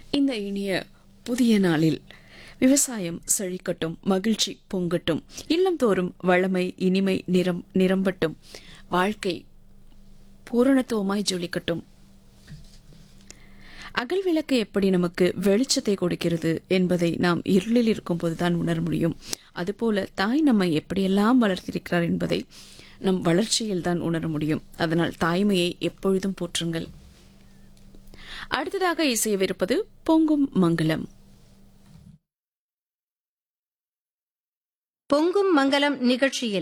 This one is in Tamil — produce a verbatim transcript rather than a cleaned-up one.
இந்த இனிய புதிய நாளில் விவசாயம் செழிக்கட்டும், மகிழ்ச்சி பொங்கட்டும், இல்லம் தோறும் வளமை இனிமை நிறம் நிரம்பட்டும், வாழ்க்கை பூரணத்துவமாய் ஜொலிக்கட்டும். அகல் விளக்கு எப்படி நமக்கு வெளிச்சத்தை கொடுக்கிறது என்பதை நாம் இருளில் இருக்கும்போதுதான் உணர முடியும். அதுபோல தாய் நம்மை எப்படியெல்லாம் வளர்த்திருக்கிறார் என்பதை நம் வளர்ச்சியில் தான் உணர முடியும். அதனால் தாய்மையை எப்பொழுதும் போற்றுங்கள். அடுத்ததாக இசையவிருப்பது பொங்கும் மங்களம். பொங்கும் மங்களம் நிகழ்ச்சியில்